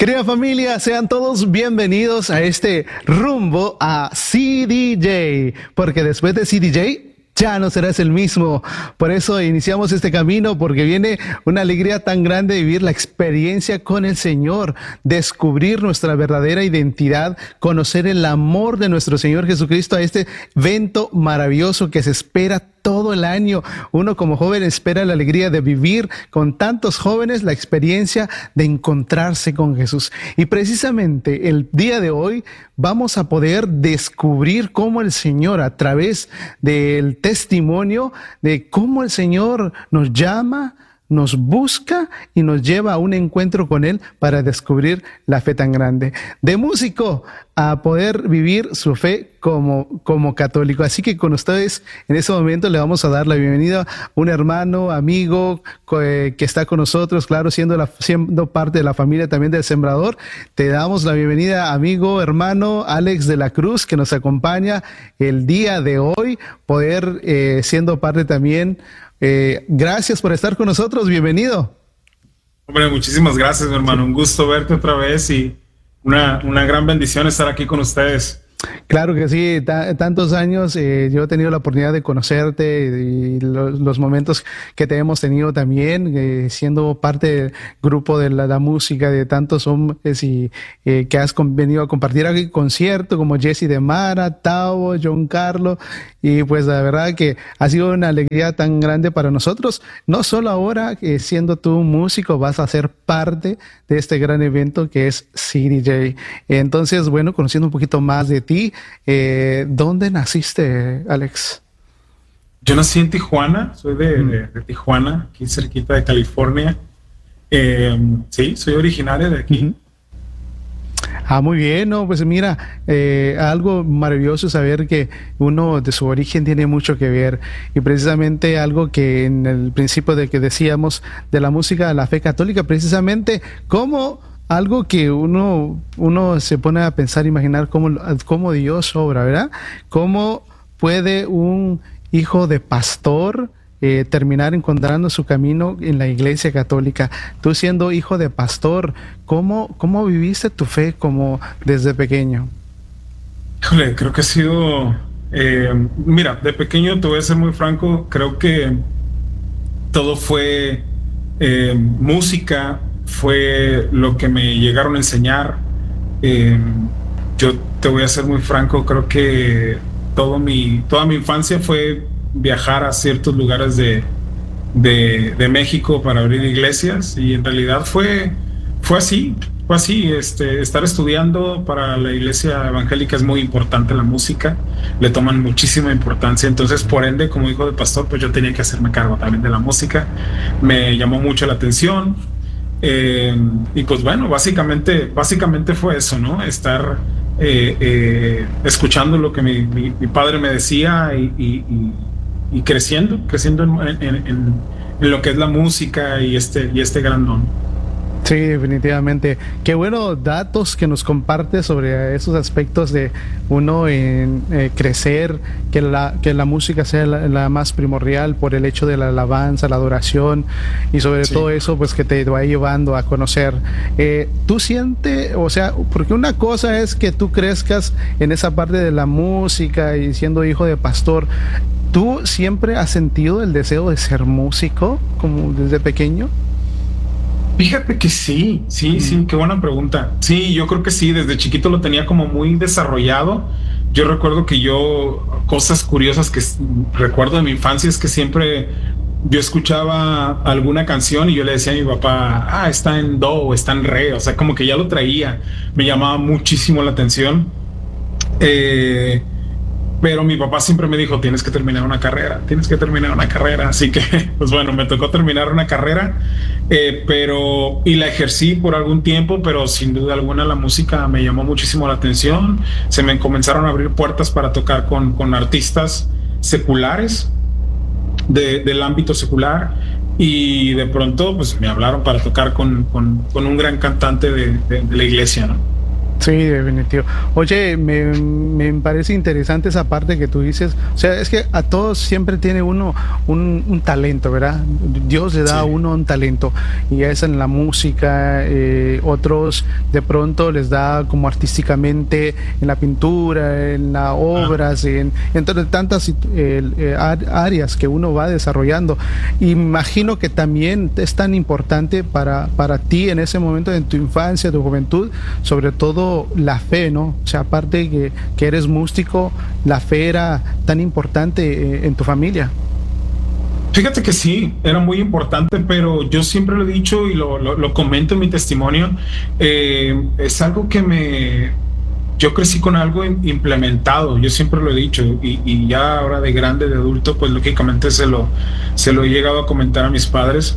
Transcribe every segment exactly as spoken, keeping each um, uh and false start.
Querida familia, sean todos bienvenidos a este rumbo a C D J, porque después de C D J ya no serás el mismo. Por eso iniciamos este camino, porque viene una alegría tan grande de vivir la experiencia con el Señor, descubrir nuestra verdadera identidad, conocer el amor de nuestro Señor Jesucristo a este evento maravilloso que se espera todo el año. Uno como joven espera la alegría de vivir con tantos jóvenes la experiencia de encontrarse con Jesús. Y precisamente el día de hoy vamos a poder descubrir cómo el Señor, a través del testimonio de cómo el Señor nos llama, nos busca y nos lleva a un encuentro con Él para descubrir la fe tan grande. De músico a poder vivir su fe como, como católico. Así que con ustedes en este momento le vamos a dar la bienvenida a un hermano, amigo que está con nosotros, claro, siendo, la, siendo parte de la familia también del Sembrador. Te damos la bienvenida, amigo, hermano Alex de la Cruz, que nos acompaña el día de hoy, poder eh, siendo parte también. Eh, gracias por estar con nosotros, bienvenido. Hombre, muchísimas gracias, mi hermano, un gusto verte otra vez y una, una gran bendición estar aquí con ustedes. Claro que sí, t- tantos años, eh, yo he tenido la oportunidad de conocerte y los, los momentos que te hemos tenido también, eh, siendo parte del grupo de la, la música de tantos hombres y eh, que has con, venido a compartir aquí conciertos como Jesse de Mara, Tao, John Carlos, y pues la verdad que ha sido una alegría tan grande para nosotros. No solo ahora, eh, siendo tú un músico, vas a ser parte de este gran evento que es C D J. Entonces, bueno, conociendo un poquito más de ti, Eh, ¿dónde naciste, Alex? Yo nací en Tijuana, soy de, de, de Tijuana, aquí cerquita de California. Eh, sí, soy originario de aquí. Uh-huh. Ah, muy bien, no, pues mira, eh, algo maravilloso saber que uno de su origen tiene mucho que ver, y precisamente algo que en el principio de que decíamos de la música, la fe católica, precisamente cómo algo que uno, uno se pone a pensar, imaginar cómo, cómo Dios obra, ¿verdad? ¿Cómo puede un hijo de pastor eh, terminar encontrando su camino en la Iglesia Católica? Tú siendo hijo de pastor, ¿cómo, cómo viviste tu fe como desde pequeño? Híjole, creo que ha sido... Eh, mira, de pequeño, te voy a ser muy franco, creo que todo fue eh, música, fue lo que me llegaron a enseñar. Eh, yo te voy a ser muy franco, creo que todo mi, toda mi infancia fue viajar a ciertos lugares de, de, de México para abrir iglesias, y en realidad fue, fue así, fue así. Este, estar estudiando para la iglesia evangélica es muy importante, la música, le toman muchísima importancia, entonces por ende, como hijo de pastor, pues yo tenía que hacerme cargo también de la música. Me llamó mucho la atención. Eh, y pues bueno, básicamente, básicamente fue eso, ¿no? Estar eh, eh, escuchando lo que mi, mi, mi padre me decía y, y, y, y creciendo, creciendo en, en, en, en lo que es la música y este, y este gran don. Sí, definitivamente. Qué buenos datos que nos comparte sobre esos aspectos de uno en eh, crecer, que la, que la música sea la, la más primordial por el hecho de la alabanza, la adoración, y sobre sí. todo eso pues que te va llevando a conocer. Eh, tú sientes, o sea, porque una cosa es que tú crezcas en esa parte de la música y siendo hijo de pastor, ¿tú siempre has sentido el deseo de ser músico como desde pequeño? Fíjate que sí, sí, sí, qué buena pregunta. Sí, yo creo que sí, desde chiquito lo tenía como muy desarrollado. Yo recuerdo que yo, cosas curiosas que recuerdo de mi infancia es que siempre yo escuchaba alguna canción y yo le decía a mi papá, ah, está en do o está en re, o sea, como que ya lo traía, me llamaba muchísimo la atención. Eh, Pero mi papá siempre me dijo, tienes que terminar una carrera, tienes que terminar una carrera. Así que, pues bueno, me tocó terminar una carrera, eh, pero, y la ejercí por algún tiempo, pero sin duda alguna la música me llamó muchísimo la atención. Se me comenzaron a abrir puertas para tocar con, con artistas seculares, de, del ámbito secular, y de pronto, pues me hablaron para tocar con, con, con un gran cantante de, de, de la iglesia, ¿no? Sí, definitivo. Oye, me, me parece interesante esa parte que tú dices. O sea, es que a todos siempre tiene uno un, un talento, ¿verdad? Dios le da a Sí. uno un talento, y es en la música, eh, otros de pronto les da como artísticamente en la pintura, en las Ah, obras, en entre tantas eh, eh, ar- áreas que uno va desarrollando. Imagino que también es tan importante para, para ti en ese momento de tu infancia, tu juventud, sobre todo la fe, ¿no? O sea, aparte que, que eres músico, la fe era tan importante eh, en tu familia. fíjate que sí, era muy importante, pero yo siempre lo he dicho y lo, lo, lo comento en mi testimonio, eh, es algo que me, yo crecí con algo im- implementado, yo siempre lo he dicho, y, y ya ahora de grande, de adulto, pues lógicamente se lo, se lo he llegado a comentar a mis padres.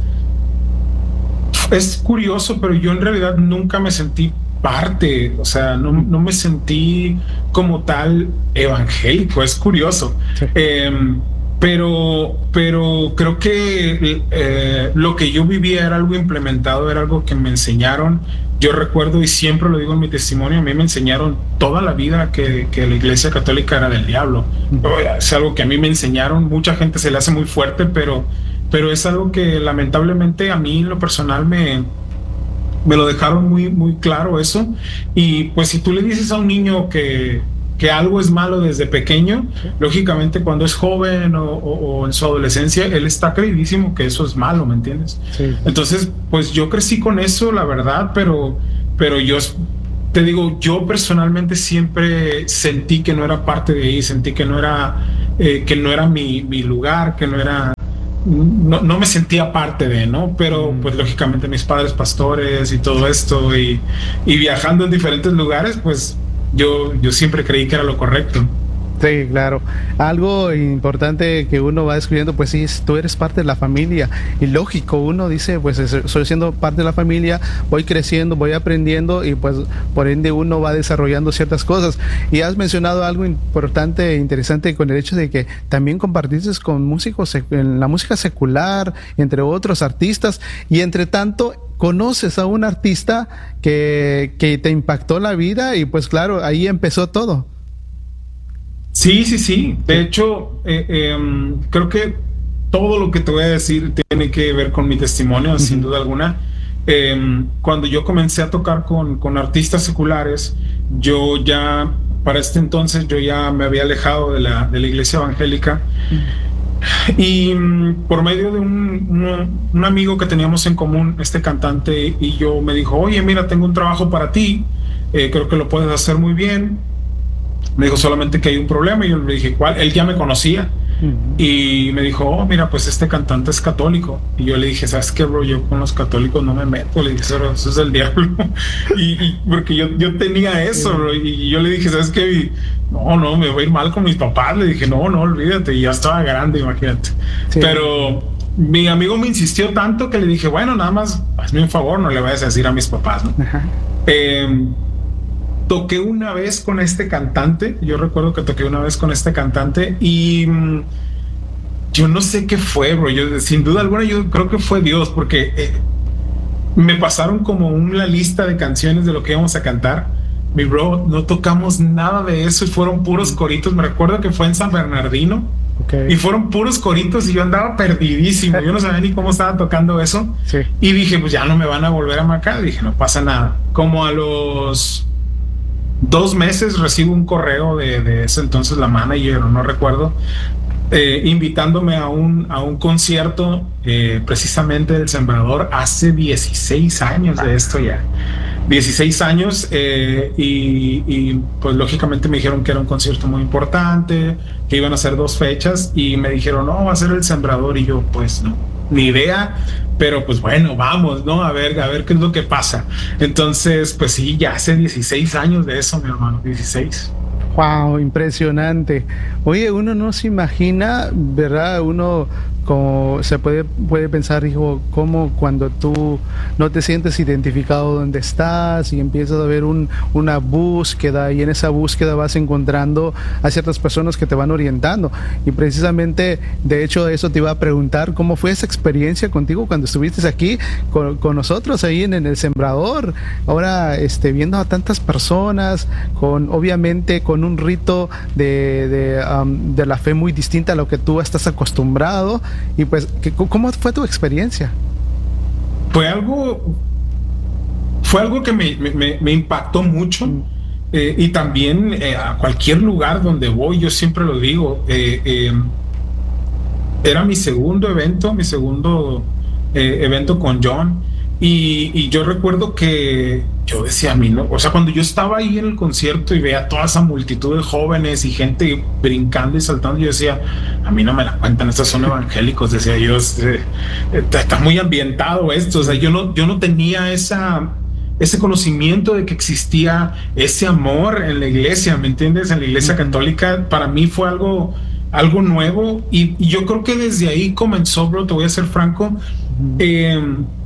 Es curioso, pero yo en realidad nunca me sentí parte, o sea, no, no me sentí como tal evangélico, es curioso. Sí. Eh, pero, pero creo que eh, lo que yo vivía era algo implementado, era algo que me enseñaron. Yo recuerdo, y siempre lo digo en mi testimonio, a mí me enseñaron toda la vida que, que la Iglesia Católica era del diablo. Es algo que a mí me enseñaron, mucha gente se le hace muy fuerte, pero pero es algo que lamentablemente a mí en lo personal me, me lo dejaron muy, muy claro eso. Y pues si tú le dices a un niño que, que algo es malo desde pequeño, lógicamente cuando es joven o, o, o en su adolescencia, él está creidísimo que eso es malo, ¿me entiendes? Sí. Entonces, pues yo crecí con eso, la verdad, pero, pero yo te digo, yo personalmente siempre sentí que no era parte de ahí, sentí que no era, eh, que no era mi, mi lugar, que no era, no, no me sentía parte de, ¿no? Pero Mm. pues lógicamente mis padres pastores y todo esto y, y viajando en diferentes lugares, pues yo, yo siempre creí que era lo correcto. Sí, claro. Algo importante que uno va descubriendo, pues sí, es, tú eres parte de la familia. Y lógico, uno dice, pues es- soy siendo parte de la familia, voy creciendo, voy aprendiendo y pues por ende uno va desarrollando ciertas cosas. Y has mencionado algo importante e interesante con el hecho de que también compartiste con músicos sec- en la música secular, entre otros artistas, y entre tanto conoces a un artista que, que te impactó la vida y pues claro, ahí empezó todo. Sí, sí, sí. De Sí. hecho, eh, eh, creo que todo lo que te voy a decir tiene que ver con mi testimonio, sin Ujú. duda alguna. Eh, cuando yo comencé a tocar con, con artistas seculares, yo ya, para este entonces, yo ya me había alejado de la, de la iglesia evangélica y mm, por medio de un, un, un amigo que teníamos en común, este cantante y yo me dijo, oye, mira, tengo un trabajo para ti, eh, creo que lo puedes hacer muy bien. Me dijo solamente que hay un problema y yo le dije, ¿cuál? Él ya me conocía Ujú. y me dijo, oh, mira, pues este cantante es católico. Y yo le dije, ¿sabes qué, bro? Yo con los católicos no me meto. Le dije, eso, eso es del diablo. y, y porque yo, yo tenía eso, Sí. bro. Y yo le dije, ¿sabes qué? Y, no, no, me voy a ir mal con mis papás. Le dije, no, no, olvídate. Y ya estaba grande, imagínate. Sí. Pero mi amigo me insistió tanto que le dije, bueno, nada más hazme un favor, no le vayas a decir a mis papás, ¿no? Ajá. Eh, toqué una vez con este cantante, yo recuerdo que toqué una vez con este cantante y mm, yo no sé qué fue, bro, yo sin duda alguna yo creo que fue Dios porque eh, me pasaron como una lista de canciones de lo que íbamos a cantar. Mi bro, no tocamos nada de eso y fueron puros coritos. Me recuerdo que fue en San Bernardino Ok. y fueron puros coritos y yo andaba perdidísimo. Yo no sabía ni cómo estaba tocando eso. Sí. Y dije, pues ya no me van a volver a marcar. Dije, no pasa nada. Como a los dos meses recibo un correo de, de ese entonces la manager, no recuerdo, eh, invitándome a un, a un concierto eh, precisamente del Sembrador hace dieciséis años de esto ya. dieciséis años eh, y, y pues lógicamente me dijeron que era un concierto muy importante, que iban a ser dos fechas y me dijeron, no, va a ser el Sembrador y yo pues no, ni idea, pero pues bueno, vamos, ¿no? A ver, a ver qué es lo que pasa. Entonces, pues sí, ya hace dieciséis años de eso, mi hermano, dieciséis. Wow, impresionante. Oye, uno no se imagina, ¿verdad? Uno como se puede, puede pensar, hijo, como cuando tú no te sientes identificado donde estás y empiezas a ver un, una búsqueda, y en esa búsqueda vas encontrando a ciertas personas que te van orientando. Y precisamente, de hecho, eso te iba a preguntar, ¿cómo fue esa experiencia contigo cuando estuviste aquí con, con nosotros ahí en, en el Sembrador? Ahora, este, viendo a tantas personas, con obviamente con un rito de, de, um, de la fe muy distinta a lo que tú estás acostumbrado. Y pues, ¿cómo fue tu experiencia? Fue algo, fue algo que me, me, me impactó mucho. Mm. Eh, y también eh, a cualquier lugar donde voy, yo siempre lo digo, eh, eh, era mi segundo evento, mi segundo eh, evento con John. Y, y yo recuerdo que yo decía a mí, ¿no? O sea, cuando yo estaba ahí en el concierto y veía toda esa multitud de jóvenes y gente brincando y saltando, yo decía, a mí no me la cuentan, estos son evangélicos, decía yo, eh, está muy ambientado esto. O sea, yo no, yo no tenía esa, ese conocimiento de que existía ese amor en la iglesia, ¿me entiendes? En la iglesia católica, para mí fue algo, algo nuevo, y, y yo creo que desde ahí comenzó, bro, te voy a ser franco, eh,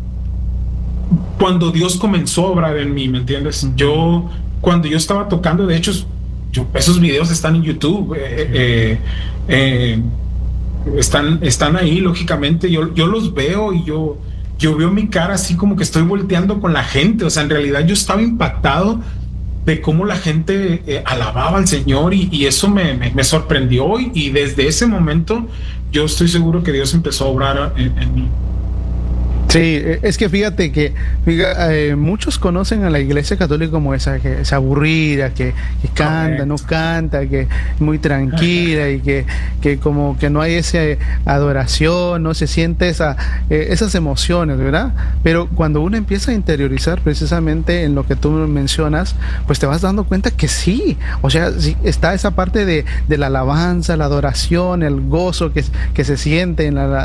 cuando Dios comenzó a obrar en mí, ¿me entiendes? Uh-huh. Yo, cuando yo estaba tocando, de hecho, yo, esos videos están en YouTube, eh, eh, eh, están, están ahí, lógicamente, yo, yo los veo y yo, yo veo mi cara así como que estoy volteando con la gente. O sea, en realidad yo estaba impactado de cómo la gente eh, alababa al Señor, y, y eso me, me, me sorprendió, y, y desde ese momento yo estoy seguro que Dios empezó a obrar en, en mí. Sí, es que fíjate que fíjate, eh, muchos conocen a la iglesia católica como esa que es aburrida, que, que canta, no canta, que es muy tranquila, y que, que como que no hay esa adoración, no se siente esa, eh, esas emociones, ¿verdad? Pero cuando uno empieza a interiorizar precisamente en lo que tú mencionas, pues te vas dando cuenta que sí, o sea, sí, está esa parte de, de la alabanza, la adoración, el gozo que, que se siente en la